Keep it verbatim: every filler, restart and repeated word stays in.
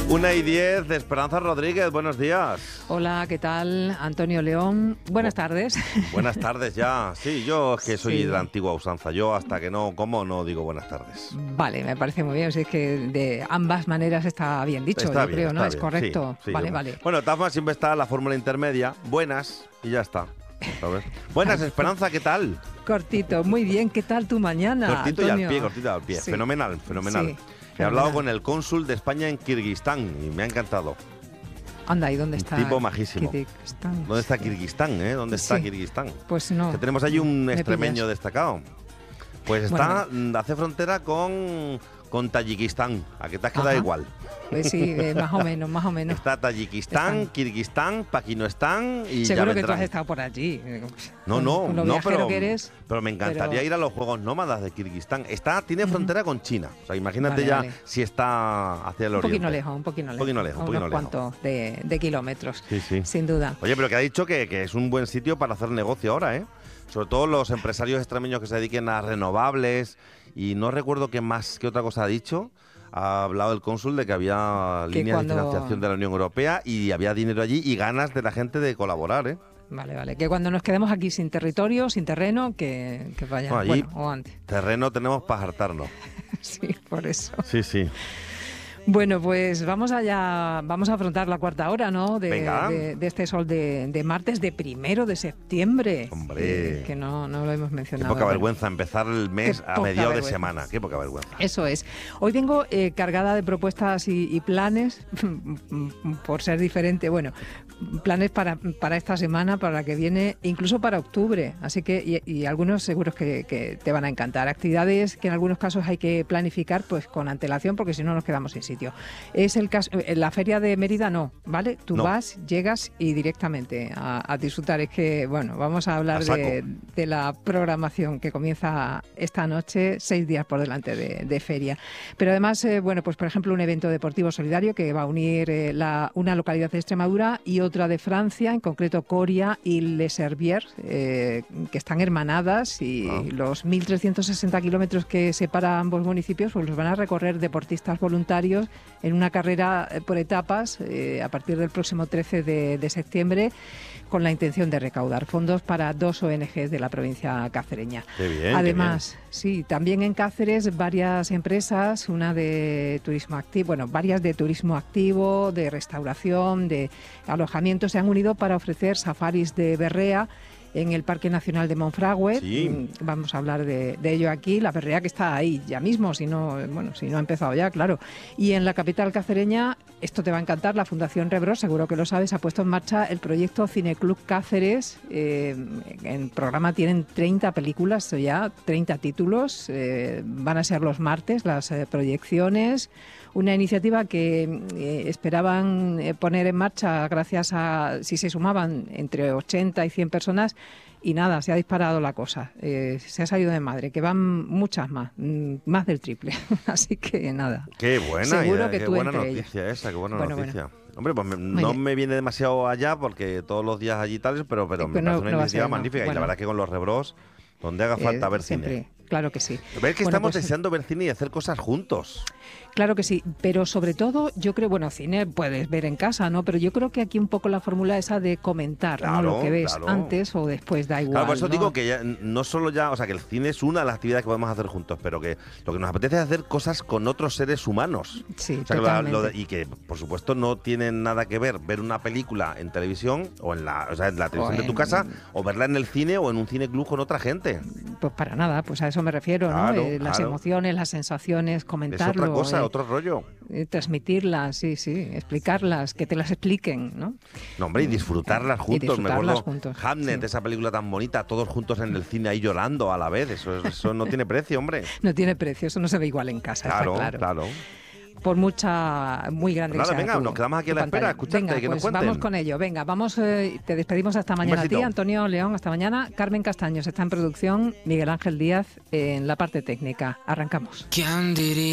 Una y diez, Esperanza Rodríguez, buenos días. Hola, ¿qué tal? Antonio León, buenas tardes. Buenas tardes ya. Sí, yo es que soy Sí. de la antigua usanza. Yo hasta que no como no digo buenas tardes. Vale, me parece muy bien. O sea, es que de ambas maneras está bien dicho, Está yo bien, creo, ¿no? está Es bien. correcto. Sí, sí, vale, yo- vale. Bueno, de todas formas siempre está la fórmula intermedia. Buenas y ya está. ¿Sabes? Buenas, Esperanza, ¿qué tal? Cortito, muy bien. ¿Qué tal tu mañana, Cortito y al Antonio? pie, cortito y al pie. Sí. Fenomenal, fenomenal. Sí, He fenomenal. hablado con el cónsul de España en Kirguistán y me ha encantado. Anda, ¿y dónde Un está? tipo majísimo. Kirguistán? ¿Dónde está Kirguistán, eh? ¿Dónde está Sí. Kirguistán? Pues no. Que tenemos allí un me extremeño pillas. destacado. Pues Bueno, está, mm, hace frontera con, con Tayikistán. ¿A qué te has quedado Ajá. igual? Pues sí, eh, más o menos, más o menos. Está Tayikistán, Están. Kirguistán, Pakistán y ya Seguro que tú vendrán. has estado por allí. No, Con- no, con lo no, viajero pero, que eres. pero me encantaría pero- ir a los Juegos Nómadas de Kirguistán. Está, tiene frontera con China. O sea, imagínate Vale, ya vale. si está hacia el Un oriente. poquito lejos, un poquito lejos. poquito lejos, un a poquito unos lejos. cuantos de, de kilómetros, Sí, sí. sin duda. Oye, pero que ha dicho que, que es un buen sitio para hacer negocio ahora, ¿eh? Sobre todo los empresarios extremeños que se dediquen a renovables y no recuerdo qué más, qué otra cosa ha dicho. Ha hablado el cónsul de que había Que líneas cuando- de financiación de la Unión Europea y había dinero allí y ganas de la gente de colaborar, ¿eh? Vale, vale. Que cuando nos quedemos aquí sin territorio, sin terreno, que, que vaya. No, allí- Bueno, o antes. Terreno tenemos para hartarnos. Sí, por eso. Sí, sí. Bueno, pues vamos allá, vamos a afrontar la cuarta hora, ¿no? De, Venga. de, de este sol de, de martes, de primero de septiembre. Hombre. Eh, que no, no lo hemos Qué mencionado. poca Bueno, vergüenza empezar el mes Qué a poca mediados de vergüenza. semana. Qué poca vergüenza. Eso es. Hoy vengo eh, cargada de propuestas y, y planes, por ser diferente. Bueno, planes para, para esta semana, para la que viene, incluso para octubre. Así que, y, y algunos seguros que, que te van a encantar. Actividades que en algunos casos hay que planificar pues con antelación, porque si no nos quedamos sin sitio. Es el caso, en la feria de Mérida no, ¿vale? Tú No. vas, llegas y directamente a, a disfrutar. Es que, bueno, vamos a hablar A saco. de, de la programación que comienza esta noche, seis días por delante de, de feria. Pero además, eh, bueno, pues por ejemplo, un evento deportivo solidario que va a unir eh, la, una localidad de Extremadura y otra de Francia, en concreto Coria y Les Herbiers, eh, que están hermanadas y Ah. los mil trescientos sesenta kilómetros que separan ambos municipios pues los van a recorrer deportistas voluntarios en una carrera eh, por etapas eh, a partir del próximo trece de, de septiembre, con la intención de recaudar fondos para dos O N Ges de la provincia cacereña. Qué bien, qué Además, sí, también en Cáceres varias empresas, una de turismo activo, bueno, varias de turismo activo, de restauración, de alojamiento, se han unido para ofrecer safaris de berrea en el Parque Nacional de Monfragüe. Sí. Mm, Vamos a hablar de, de ello aquí. La berrea que está ahí ya mismo, si no, bueno, si no ha empezado ya, claro. Y en la capital cacereña, esto te va a encantar, la Fundación Rebros, seguro que lo sabes, ha puesto en marcha el proyecto Cineclub Cáceres. Eh, en el programa tienen treinta películas ya, treinta títulos. Eh, van a ser los martes las eh, proyecciones. Una iniciativa que eh, esperaban eh, poner en marcha gracias a, si se sumaban entre ochenta y cien personas, y nada, se ha disparado la cosa. Eh, se ha salido de madre, que van muchas más, mm, más del triple. Así que nada. Qué buena, Seguro ya, que qué tú buena entre noticia esa, qué buena Bueno, noticia. Hombre, pues me- no bien. me viene demasiado allá porque todos los días allí tales, pero, pero Eh, me pero parece no- una no va a iniciativa ser, no. magnífica. Y la Bueno. verdad es que con los rebros, donde haga falta Eh, ver siempre, cine. Claro que sí. Ver que Bueno, estamos pues- deseando ver cine y hacer cosas juntos. Claro que sí, pero sobre todo yo creo, bueno, cine puedes ver en casa, ¿no? Pero yo creo que aquí un poco la fórmula esa de comentar, ¿no? Claro, Lo que ves claro. antes o después, da igual. Claro, por eso ¿no? digo que ya, no solo ya, o sea, que el cine es una de las actividades que podemos hacer juntos, pero que lo que nos apetece es hacer cosas con otros seres humanos. Sí, O sea, que la- totalmente. lo de- y que, por supuesto, no tienen nada que ver ver una película en televisión o en la, o sea, en la televisión O de tu en- casa o verla en el cine o en un cine club con otra gente. Pues para nada, pues a eso me refiero, Claro, ¿no? Eh, las claro. emociones, las sensaciones, Es comentarlo. otra cosa, eh, otro rollo. eh, transmitirlas, sí, sí, explicarlas, que te las expliquen, ¿no? No, hombre, y disfrutarlas Y juntos. disfrutarlas Me acuerdo juntos, Hamnet, sí. esa película tan bonita, todos juntos en el cine ahí llorando a la vez. Eso, es- eso no tiene precio, hombre. No tiene precio, eso no se ve igual en casa, Claro, está claro. claro. Por mucha, muy grande Pues nada, que sea venga, tu- nos quedamos aquí tu a la espera, pantalla. escucharte, Venga, que nos pues cuenten. vamos con ello. Venga, vamos, eh, te despedimos hasta mañana a ti, besito. Antonio León, hasta mañana. Carmen Castaños está en producción, Miguel Ángel Díaz en la parte técnica. Arrancamos. ¿Quién diría?